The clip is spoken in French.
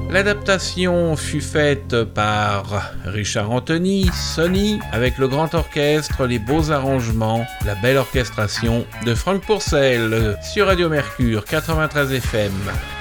L'adaptation fut faite par Richard Anthony, Sony, avec le grand orchestre, les beaux arrangements, la belle orchestration de Franck Pourcel sur Radio Mercure 93 FM.